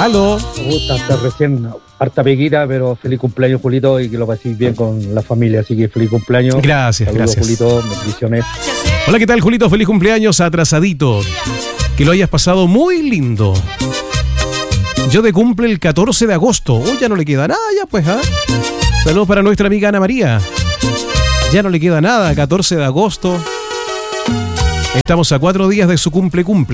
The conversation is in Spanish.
Aló. Me gusta estar recién harta peguita, pero feliz cumpleaños, Julito, y que lo paséis bien con la familia. Así que feliz cumpleaños. Gracias, Saludos, gracias. Julito, bendiciones. Hola, ¿qué tal, Julito? Feliz cumpleaños atrasadito. Que lo hayas pasado muy lindo. Yo de cumple el 14 de agosto. Uy, ya no le queda nada, ya pues, ¿ah? Saludos para nuestra amiga Ana María. Ya no le queda nada, 14 de agosto. Estamos a 4 días de su cumple.